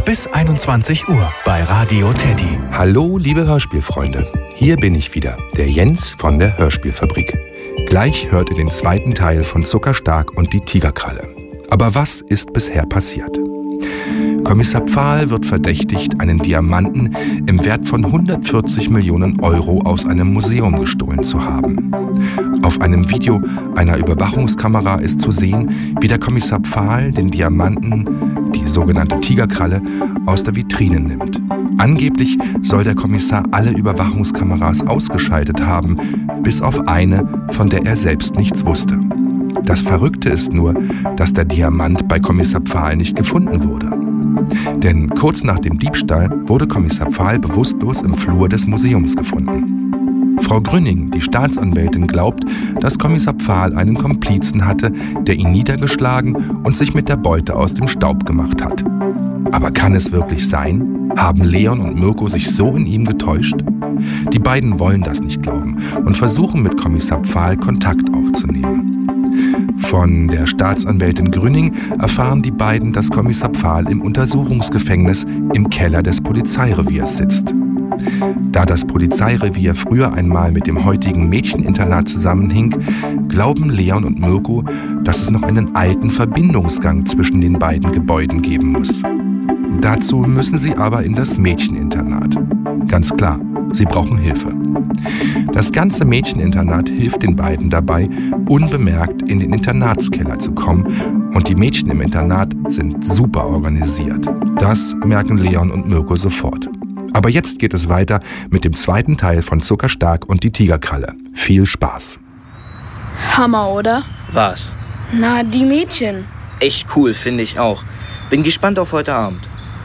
noch bis 21 Uhr bei Radio Teddy. Hallo, liebe Hörspielfreunde. Hier bin ich wieder, der Jens von der Hörspielfabrik. Gleich hört ihr den zweiten Teil von Zuckerstark und die Tigerkralle. Aber was ist bisher passiert? Kommissar Pfahl wird verdächtigt, einen Diamanten im Wert von 140 Millionen Euro aus einem Museum gestohlen zu haben. Auf einem Video einer Überwachungskamera ist zu sehen, wie der Kommissar Pfahl den Diamanten, die sogenannte Tigerkralle, aus der Vitrine nimmt. Angeblich soll der Kommissar alle Überwachungskameras ausgeschaltet haben, bis auf eine, von der er selbst nichts wusste. Das Verrückte ist nur, dass der Diamant bei Kommissar Pfahl nicht gefunden wurde. Denn kurz nach dem Diebstahl wurde Kommissar Pfahl bewusstlos im Flur des Museums gefunden. Frau Grünning, die Staatsanwältin, glaubt, dass Kommissar Pfahl einen Komplizen hatte, der ihn niedergeschlagen und sich mit der Beute aus dem Staub gemacht hat. Aber kann es wirklich sein? Haben Leon und Mirko sich so in ihm getäuscht? Die beiden wollen das nicht glauben und versuchen mit Kommissar Pfahl Kontakt aufzunehmen. Von der Staatsanwältin Grünning erfahren die beiden, dass Kommissar Pfahl im Untersuchungsgefängnis im Keller des Polizeireviers sitzt. Da das Polizeirevier früher einmal mit dem heutigen Mädcheninternat zusammenhing, glauben Leon und Mirko, dass es noch einen alten Verbindungsgang zwischen den beiden Gebäuden geben muss. Dazu müssen sie aber in das Mädcheninternat. Ganz klar, sie brauchen Hilfe. Das ganze Mädcheninternat hilft den beiden dabei, unbemerkt in den Internatskeller zu kommen, und die Mädchen im Internat sind super organisiert. Das merken Leon und Mirko sofort. Aber jetzt geht es weiter mit dem zweiten Teil von Zuckerstark und die Tigerkralle. Viel Spaß. Hammer, oder? Was? Na, die Mädchen. Echt cool, finde ich auch. Bin gespannt auf heute Abend.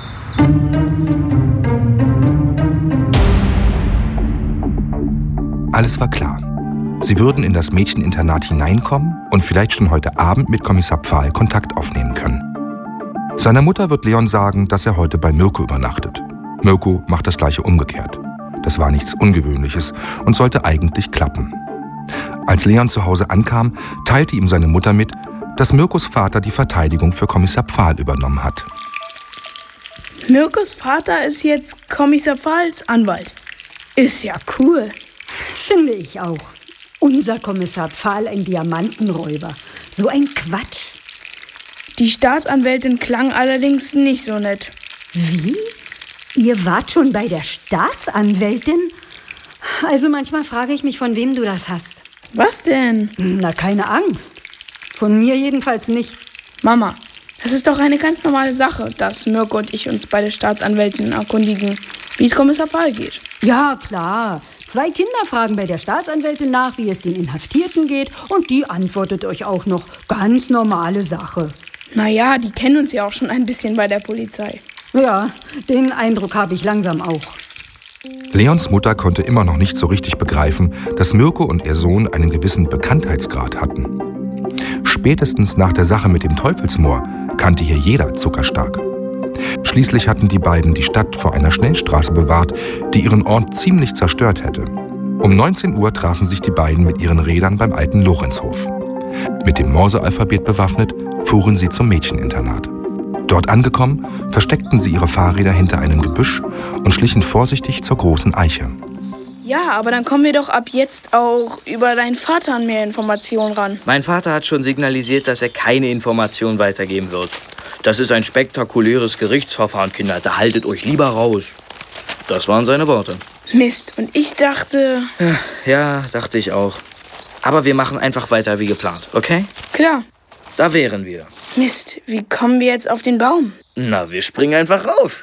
Alles war klar. Sie würden in das Mädcheninternat hineinkommen und vielleicht schon heute Abend mit Kommissar Pfahl Kontakt aufnehmen können. Seiner Mutter wird Leon sagen, dass er heute bei Mirko übernachtet. Mirko macht das gleiche umgekehrt. Das war nichts Ungewöhnliches und sollte eigentlich klappen. Als Leon zu Hause ankam, teilte ihm seine Mutter mit, dass Mirkos Vater die Verteidigung für Kommissar Pfahl übernommen hat. Mirkos Vater ist jetzt Kommissar Pfahls Anwalt. Ist ja cool. Finde ich auch. Unser Kommissar Pfahl ein Diamantenräuber. So ein Quatsch. Die Staatsanwältin klang allerdings nicht so nett. Wie? Ihr wart schon bei der Staatsanwältin? Also manchmal frage ich mich, von wem du das hast. Was denn? Na, keine Angst. Von mir jedenfalls nicht. Mama, das ist doch eine ganz normale Sache, dass Mirko und ich uns bei der Staatsanwältin erkundigen, wie es Kommissar Pfahl geht. Ja, klar. 2 Kinder fragen bei der Staatsanwältin nach, wie es den Inhaftierten geht, und die antwortet euch auch noch. Ganz normale Sache. Naja, die kennen uns ja auch schon ein bisschen bei der Polizei. Ja, den Eindruck habe ich langsam auch. Leons Mutter konnte immer noch nicht so richtig begreifen, dass Mirko und ihr Sohn einen gewissen Bekanntheitsgrad hatten. Spätestens nach der Sache mit dem Teufelsmoor kannte hier jeder Zuckerstark. Schließlich hatten die beiden die Stadt vor einer Schnellstraße bewahrt, die ihren Ort ziemlich zerstört hätte. Um 19 Uhr trafen sich die beiden mit ihren Rädern beim alten Lorenzhof. Mit dem Morsealphabet bewaffnet fuhren sie zum Mädcheninternat. Dort angekommen, versteckten sie ihre Fahrräder hinter einem Gebüsch und schlichen vorsichtig zur großen Eiche. Ja, aber dann kommen wir doch ab jetzt auch über deinen Vater an mehr Informationen ran. Mein Vater hat schon signalisiert, dass er keine Informationen weitergeben wird. Das ist ein spektakuläres Gerichtsverfahren, Kinder. Da haltet euch lieber raus. Das waren seine Worte. Mist, und ich dachte... Ja, dachte ich auch. Aber wir machen einfach weiter wie geplant, okay? Klar. Da wären wir. Mist, wie kommen wir jetzt auf den Baum? Na, wir springen einfach rauf.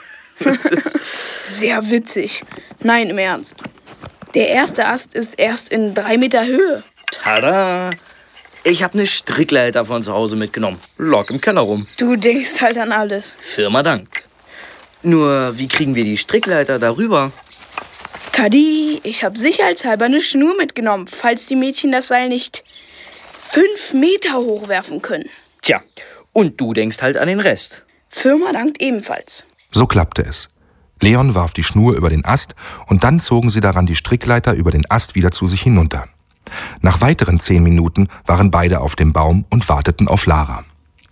Sehr witzig. Nein, im Ernst. Der erste Ast ist erst in 3 Meter Höhe. Tada! Ich habe eine Strickleiter von zu Hause mitgenommen. Lag im Keller rum. Du denkst halt an alles. Firma dankt. Nur, wie kriegen wir die Strickleiter darüber? Tadi, ich habe sicherheitshalber eine Schnur mitgenommen, falls die Mädchen das Seil nicht 5 Meter hochwerfen können. Tja, und du denkst halt an den Rest. Firma dankt ebenfalls. So klappte es. Leon warf die Schnur über den Ast und dann zogen sie daran die Strickleiter über den Ast wieder zu sich hinunter. Nach weiteren 10 Minuten waren beide auf dem Baum und warteten auf Lara.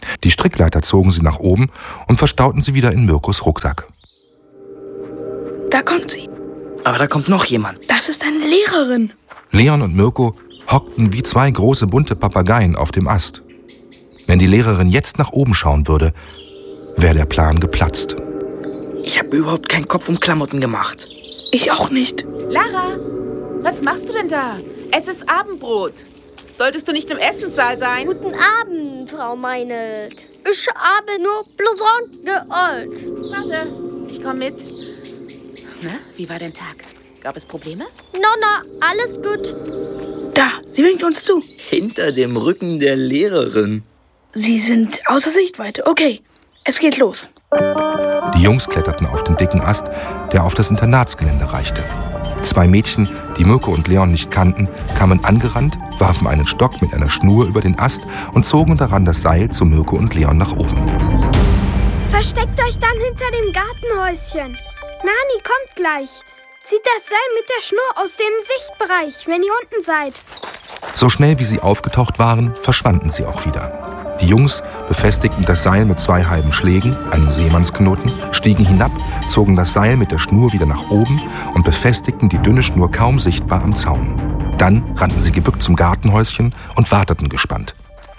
Die Strickleiter zogen sie nach oben und verstauten sie wieder in Mirkos Rucksack. Da kommt sie. Aber da kommt noch jemand. Das ist eine Lehrerin. Leon und Mirko hockten wie zwei große bunte Papageien auf dem Ast. Wenn die Lehrerin jetzt nach oben schauen würde, wäre der Plan geplatzt. Ich habe überhaupt keinen Kopf um Klamotten gemacht. Ich auch nicht. Lara, was machst du denn da? Es ist Abendbrot. Solltest du nicht im Essenssaal sein? Guten Abend, Frau Meinelt. Ich habe nur Blouson geholt. Warte, ich komme mit. Na, wie war dein Tag? Gab es Probleme? Nonna, alles gut. Da, sie winkt uns zu. Hinter dem Rücken der Lehrerin. Sie sind außer Sichtweite. Okay, es geht los. Die Jungs kletterten auf den dicken Ast, der auf das Internatsgelände reichte. 2 Mädchen, die Mirko und Leon nicht kannten, kamen angerannt, warfen einen Stock mit einer Schnur über den Ast und zogen daran das Seil zu Mirko und Leon nach oben. Versteckt euch dann hinter dem Gartenhäuschen. Nani kommt gleich. Zieht das Seil mit der Schnur aus dem Sichtbereich, wenn ihr unten seid. So schnell wie sie aufgetaucht waren, verschwanden sie auch wieder. Die Jungs befestigten das Seil mit 2 halben Schlägen, einem Seemannsknoten, stiegen hinab, zogen das Seil mit der Schnur wieder nach oben und befestigten die dünne Schnur kaum sichtbar am Zaun. Dann rannten sie gebückt zum Gartenhäuschen und warteten gespannt.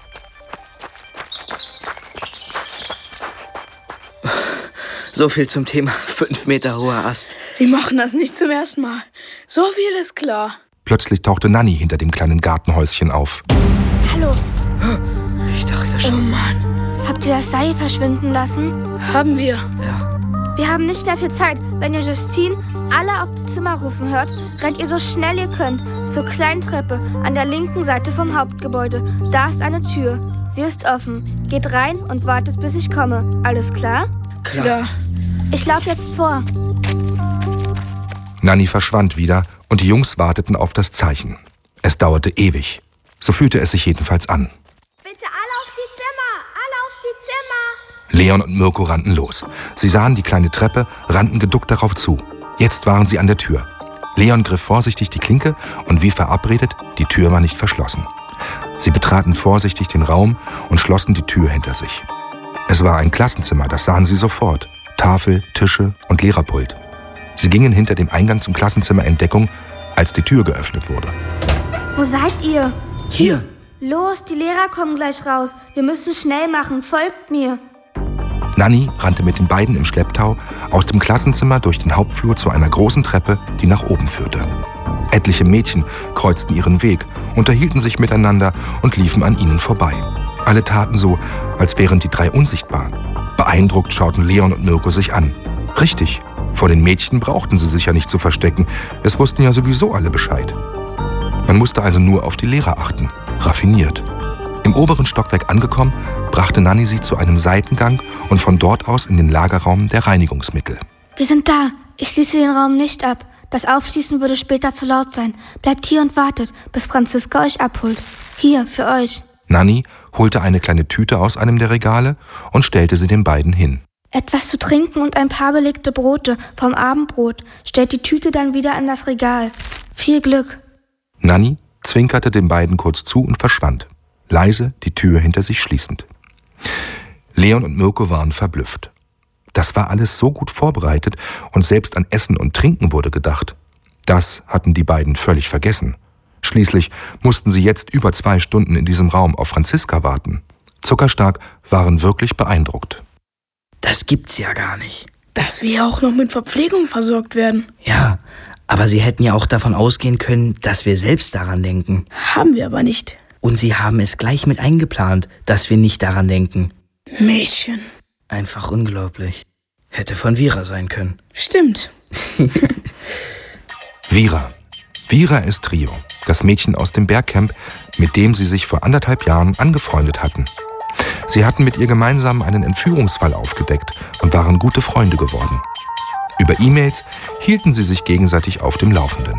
So viel zum Thema 5 Meter hoher Ast. Die machen das nicht zum ersten Mal. So viel ist klar. Plötzlich tauchte Nanni hinter dem kleinen Gartenhäuschen auf. Hallo, Ich dachte schon. Oh Mann, habt ihr das Seil verschwinden lassen? haben wir. Ja. Wir haben nicht mehr viel Zeit. Wenn ihr Justine alle auf das Zimmer rufen hört, rennt ihr so schnell ihr könnt zur kleinen Treppe an der linken Seite vom Hauptgebäude. Da ist eine Tür. Sie ist offen. Geht rein und wartet, bis ich komme. Alles klar? Klar. Ich laufe jetzt vor. Nanni verschwand wieder und die Jungs warteten auf das Zeichen. Es dauerte ewig. So fühlte es sich jedenfalls an. Bitte alle auf die Zimmer! Alle auf die Zimmer! Leon und Mirko rannten los. Sie sahen die kleine Treppe, rannten geduckt darauf zu. Jetzt waren sie an der Tür. Leon griff vorsichtig die Klinke und wie verabredet, die Tür war nicht verschlossen. Sie betraten vorsichtig den Raum und schlossen die Tür hinter sich. Es war ein Klassenzimmer, das sahen sie sofort. Tafel, Tische und Lehrerpult. Sie gingen hinter dem Eingang zum Klassenzimmer in Deckung, als die Tür geöffnet wurde. Wo seid ihr? Hier. Los, die Lehrer kommen gleich raus. Wir müssen schnell machen. Folgt mir. Nanni rannte mit den beiden im Schlepptau aus dem Klassenzimmer durch den Hauptflur zu einer großen Treppe, die nach oben führte. Etliche Mädchen kreuzten ihren Weg, unterhielten sich miteinander und liefen an ihnen vorbei. Alle taten so, als wären die 3 unsichtbar. Beeindruckt schauten Leon und Mirko sich an. Richtig, vor den Mädchen brauchten sie sich ja nicht zu verstecken. Es wussten ja sowieso alle Bescheid. Man musste also nur auf die Lehrer achten. Raffiniert. Im oberen Stockwerk angekommen, brachte Nanni sie zu einem Seitengang und von dort aus in den Lagerraum der Reinigungsmittel. Wir sind da. Ich schließe den Raum nicht ab. Das Aufschließen würde später zu laut sein. Bleibt hier und wartet, bis Franziska euch abholt. Hier, für euch. Nanni holte eine kleine Tüte aus einem der Regale und stellte sie den beiden hin. Etwas zu trinken und ein paar belegte Brote vom Abendbrot. Stellt die Tüte dann wieder an das Regal. Viel Glück. Nanni zwinkerte den beiden kurz zu und verschwand, leise die Tür hinter sich schließend. Leon und Mirko waren verblüfft. Das war alles so gut vorbereitet und selbst an Essen und Trinken wurde gedacht. Das hatten die beiden völlig vergessen. Schließlich mussten sie jetzt über 2 Stunden in diesem Raum auf Franziska warten. Zuckerstark waren wirklich beeindruckt. Das gibt's ja gar nicht. Dass wir auch noch mit Verpflegung versorgt werden. Ja, aber sie hätten ja auch davon ausgehen können, dass wir selbst daran denken. Haben wir aber nicht. Und sie haben es gleich mit eingeplant, dass wir nicht daran denken. Mädchen. Einfach unglaublich. Hätte von Vira sein können. Stimmt. Vira. Vira ist Trio, das Mädchen aus dem Bergcamp, mit dem sie sich vor 1,5 Jahren angefreundet hatten. Sie hatten mit ihr gemeinsam einen Entführungsfall aufgedeckt und waren gute Freunde geworden. Über E-Mails hielten sie sich gegenseitig auf dem Laufenden.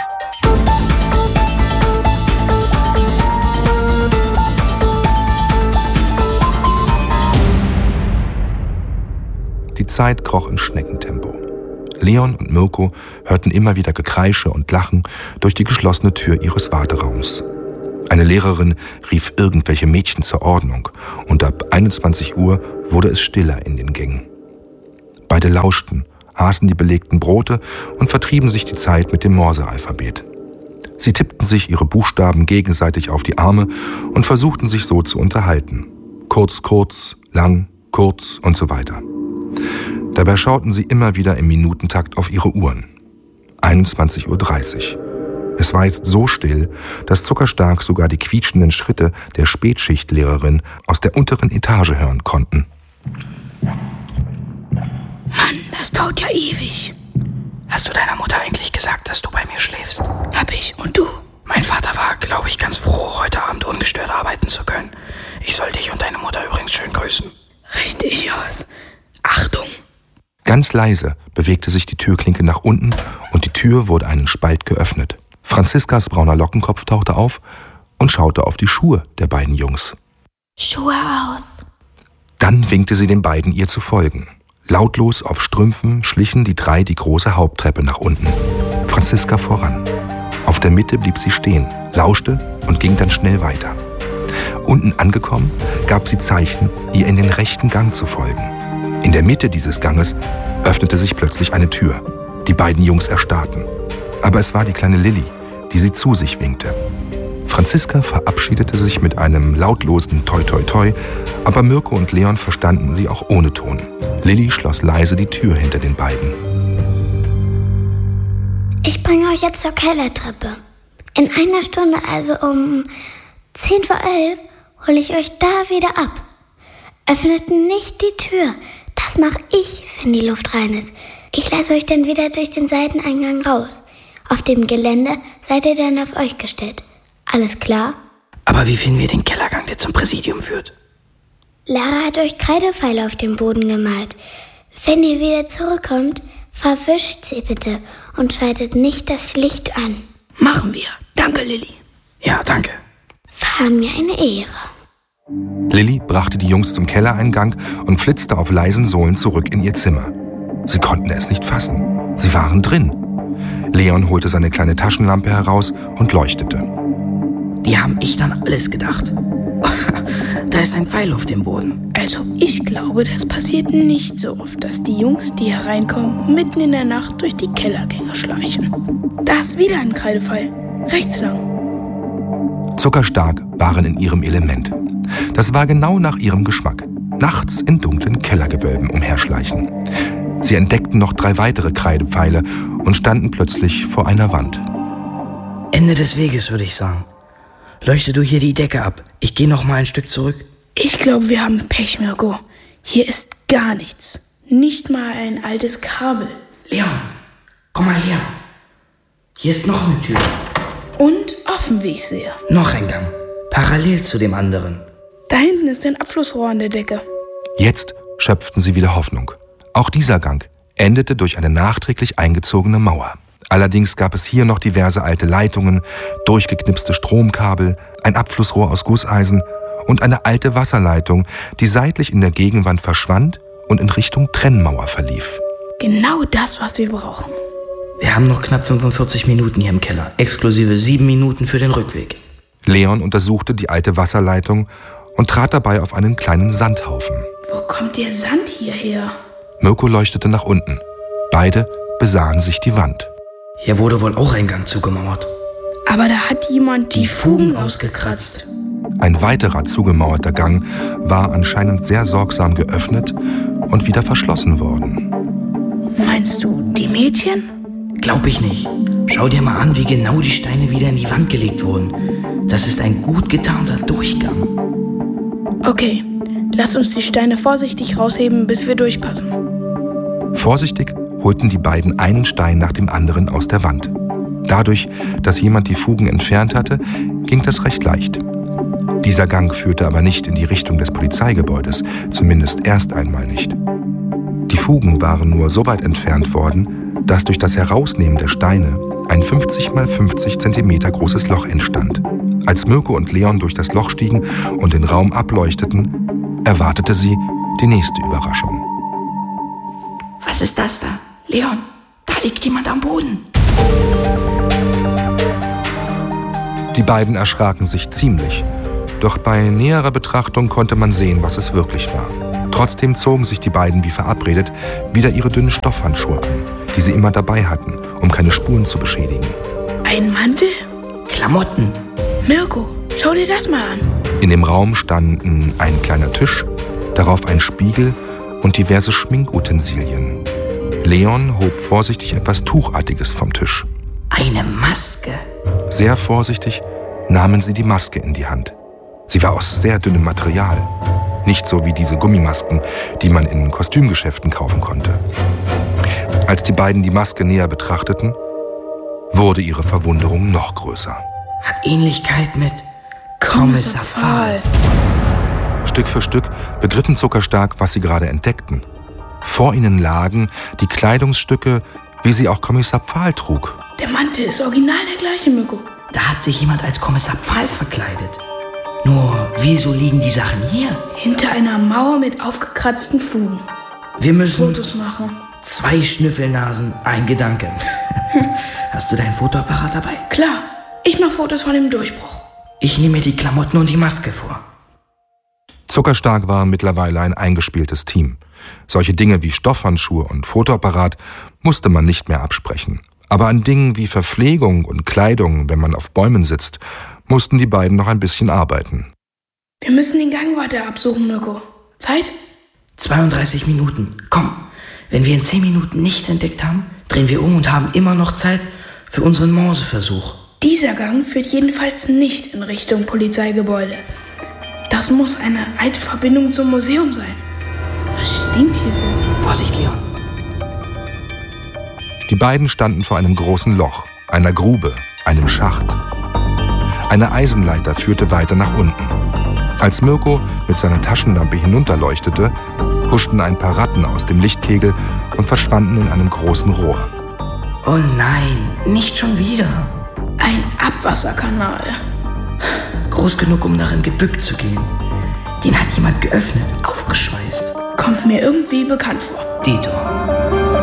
Die Zeit kroch im Schneckentempo. Leon und Mirko hörten immer wieder Gekreische und Lachen durch die geschlossene Tür ihres Warteraums. Eine Lehrerin rief irgendwelche Mädchen zur Ordnung und ab 21 Uhr wurde es stiller in den Gängen. Beide lauschten, aßen die belegten Brote und vertrieben sich die Zeit mit dem Morsealphabet. Sie tippten sich ihre Buchstaben gegenseitig auf die Arme und versuchten sich so zu unterhalten. Kurz, kurz, lang, kurz und so weiter. Dabei schauten sie immer wieder im Minutentakt auf ihre Uhren. 21:30 Uhr. Es war jetzt so still, dass Zuckerstark sogar die quietschenden Schritte der Spätschichtlehrerin aus der unteren Etage hören konnten. Mann, das dauert ja ewig. Hast du deiner Mutter eigentlich gesagt, dass du bei mir schläfst? Hab ich. Und du? Mein Vater war, glaube ich, ganz froh, heute Abend ungestört arbeiten zu können. Ich soll dich und deine Mutter übrigens schön grüßen. Richtig aus. Achtung! Ganz leise bewegte sich die Türklinke nach unten und die Tür wurde einen Spalt geöffnet. Franziskas brauner Lockenkopf tauchte auf und schaute auf die Schuhe der beiden Jungs. Schuhe aus. Dann winkte sie den beiden, ihr zu folgen. Lautlos auf Strümpfen schlichen die drei die große Haupttreppe nach unten. Franziska voran. Auf der Mitte blieb sie stehen, lauschte und ging dann schnell weiter. Unten angekommen, gab sie Zeichen, ihr in den rechten Gang zu folgen. In der Mitte dieses Ganges öffnete sich plötzlich eine Tür. Die beiden Jungs erstarrten. Aber es war die kleine Lilli, die sie zu sich winkte. Franziska verabschiedete sich mit einem lautlosen Toi Toi Toi, aber Mirko und Leon verstanden sie auch ohne Ton. Lilli schloss leise die Tür hinter den beiden. Ich bringe euch jetzt zur Kellertreppe. In einer Stunde, also um 10:11 hole ich euch da wieder ab. Öffnet nicht die Tür. Das mache ich, wenn die Luft rein ist. Ich lasse euch dann wieder durch den Seiteneingang raus. Auf dem Gelände seid ihr dann auf euch gestellt. Alles klar? Aber wie finden wir den Kellergang, der zum Präsidium führt? Lara hat euch Kreidepfeile auf den Boden gemalt. Wenn ihr wieder zurückkommt, verwischt sie bitte und schaltet nicht das Licht an. Machen wir. Danke, Lilli. Ja, danke. War mir eine Ehre. Lilli brachte die Jungs zum Kellereingang und flitzte auf leisen Sohlen zurück in ihr Zimmer. Sie konnten es nicht fassen. Sie waren drin. Leon holte seine kleine Taschenlampe heraus und leuchtete. Die haben ich dann alles gedacht. Da ist ein Pfeil auf dem Boden. Also ich glaube, das passiert nicht so oft, dass die Jungs, die hereinkommen, mitten in der Nacht durch die Kellergänge schleichen. Da ist wieder ein Kreidepfeil. Rechts lang. Zuckerstark waren in ihrem Element. Das war genau nach ihrem Geschmack. Nachts in dunklen Kellergewölben umherschleichen. Sie entdeckten noch 3 weitere Kreidepfeile und standen plötzlich vor einer Wand. Ende des Weges, würde ich sagen. Leuchte du hier die Decke ab. Ich gehe noch mal ein Stück zurück. Ich glaube, wir haben Pech, Mirko. Hier ist gar nichts. Nicht mal ein altes Kabel. Leon, komm mal her. Hier ist noch eine Tür. Und offen, wie ich sehe. Noch ein Gang. Parallel zu dem anderen. Da hinten ist ein Abflussrohr an der Decke. Jetzt schöpften sie wieder Hoffnung. Auch dieser Gang endete durch eine nachträglich eingezogene Mauer. Allerdings gab es hier noch diverse alte Leitungen, durchgeknipste Stromkabel, ein Abflussrohr aus Gusseisen und eine alte Wasserleitung, die seitlich in der Gegenwand verschwand und in Richtung Trennmauer verlief. Genau das, was wir brauchen. Wir haben noch knapp 45 Minuten hier im Keller, exklusive 7 Minuten für den Rückweg. Leon untersuchte die alte Wasserleitung und trat dabei auf einen kleinen Sandhaufen. Wo kommt der Sand hierher? Mirko leuchtete nach unten. Beide besahen sich die Wand. Hier wurde wohl auch ein Gang zugemauert. Aber da hat jemand die Fugen ausgekratzt. Ein weiterer zugemauerter Gang war anscheinend sehr sorgsam geöffnet und wieder verschlossen worden. Meinst du die Mädchen? Glaub ich nicht. Schau dir mal an, wie genau die Steine wieder in die Wand gelegt wurden. Das ist ein gut getarnter Durchgang. Okay, lass uns die Steine vorsichtig rausheben, bis wir durchpassen. Vorsichtig holten die beiden einen Stein nach dem anderen aus der Wand. Dadurch, dass jemand die Fugen entfernt hatte, ging das recht leicht. Dieser Gang führte aber nicht in die Richtung des Polizeigebäudes, zumindest erst einmal nicht. Die Fugen waren nur so weit entfernt worden, dass durch das Herausnehmen der Steine ein 50 x 50 cm großes Loch entstand. Als Mirko und Leon durch das Loch stiegen und den Raum ableuchteten, erwartete sie die nächste Überraschung. Was ist das da? Leon, da liegt jemand am Boden. Die beiden erschraken sich ziemlich. Doch bei näherer Betrachtung konnte man sehen, was es wirklich war. Trotzdem zogen sich die beiden wie verabredet wieder ihre dünnen Stoffhandschuhe an, die sie immer dabei hatten, um keine Spuren zu beschädigen. Ein Mantel? Klamotten. Mirko, schau dir das mal an. In dem Raum standen ein kleiner Tisch, darauf ein Spiegel und diverse Schminkutensilien. Leon hob vorsichtig etwas Tuchartiges vom Tisch. Eine Maske. Sehr vorsichtig nahmen sie die Maske in die Hand. Sie war aus sehr dünnem Material. Nicht so wie diese Gummimasken, die man in Kostümgeschäften kaufen konnte. Als die beiden die Maske näher betrachteten, wurde ihre Verwunderung noch größer. Hat Ähnlichkeit mit Kommissar Pfahl. Stück für Stück begriffen Zuckerstark, was sie gerade entdeckten. Vor ihnen lagen die Kleidungsstücke, wie sie auch Kommissar Pfahl trug. Der Mantel ist original der gleiche, Mirko. Da hat sich jemand als Kommissar Pfahl verkleidet. Nur, wieso liegen die Sachen hier? Hinter einer Mauer mit aufgekratzten Fugen. Wir müssen Fotos machen. 2 Schnüffelnasen, ein Gedanke. Hast du deinen Fotoapparat dabei? Klar, ich mache Fotos von dem Durchbruch. Ich nehme mir die Klamotten und die Maske vor. Zuckerstark war mittlerweile ein eingespieltes Team. Solche Dinge wie Stoffhandschuhe und Fotoapparat musste man nicht mehr absprechen. Aber an Dingen wie Verpflegung und Kleidung, wenn man auf Bäumen sitzt, mussten die beiden noch ein bisschen arbeiten. Wir müssen den Gang weiter absuchen, Mirko. Zeit? 32 Minuten. Komm, wenn wir in 10 Minuten nichts entdeckt haben, drehen wir um und haben immer noch Zeit für unseren Morseversuch. Dieser Gang führt jedenfalls nicht in Richtung Polizeigebäude. Das muss eine alte Verbindung zum Museum sein. Was stinkt hier so? Vorsicht, Leon. Die beiden standen vor einem großen Loch, einer Grube, einem Schacht. Eine Eisenleiter führte weiter nach unten. Als Mirko mit seiner Taschenlampe hinunterleuchtete, huschten ein paar Ratten aus dem Lichtkegel und verschwanden in einem großen Rohr. Oh nein, nicht schon wieder. Ein Abwasserkanal. Groß genug, um darin gebückt zu gehen. Den hat jemand geöffnet, aufgeschweißt. Kommt mir irgendwie bekannt vor. Dito.